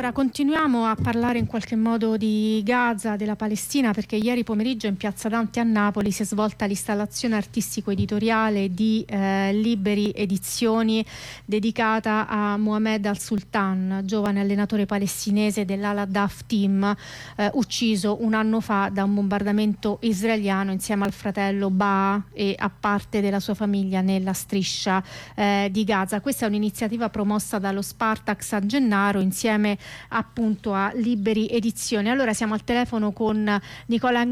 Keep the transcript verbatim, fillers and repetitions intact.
Allora, continuiamo a parlare in qualche modo di Gaza, della Palestina, perché ieri pomeriggio in Piazza Dante a Napoli si è svolta l'installazione artistico-editoriale di eh, Liberi Edizioni, dedicata a Mohamed al-Sultan, giovane allenatore palestinese dell'Al-Daf Team, eh, ucciso un anno fa da un bombardamento israeliano insieme al fratello Ba e a parte della sua famiglia nella striscia eh, di Gaza. Questa è un'iniziativa promossa dallo Spartak San Gennaro insieme appunto a Liberi Edizioni. Allora siamo al telefono con Nicola